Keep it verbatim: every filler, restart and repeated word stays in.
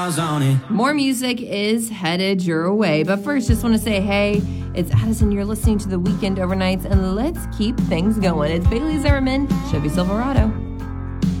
miles on it. More music is headed your way. But first, just want to say, hey, it's Addison. You're listening to The Weekend Overnights, and let's keep things going. It's Bailey Zimmerman, Chevy Silverado.